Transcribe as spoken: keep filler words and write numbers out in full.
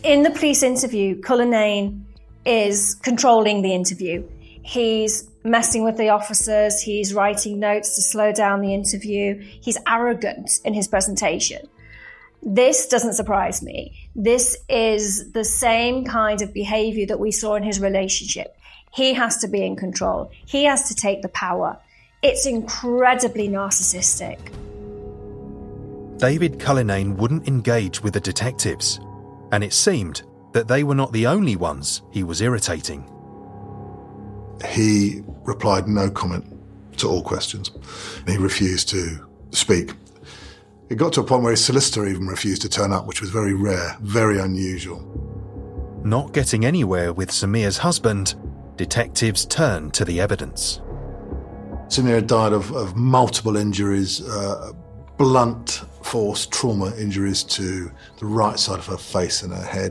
In the police interview, Cullinane is controlling the interview. He's messing with the officers. He's writing notes to slow down the interview. He's arrogant in his presentation. This doesn't surprise me. This is the same kind of behavior that we saw in his relationship. He has to be in control. He has to take the power. It's incredibly narcissistic. David Cullinane wouldn't engage with the detectives, and it seemed that they were not the only ones he was irritating. He replied no comment to all questions. He refused to speak. It got to a point where his solicitor even refused to turn up, which was very rare, very unusual. Not getting anywhere with Sameer's husband, detectives turned to the evidence. Sameer died of, of multiple injuries, uh, blunt force trauma injuries to the right side of her face and her head.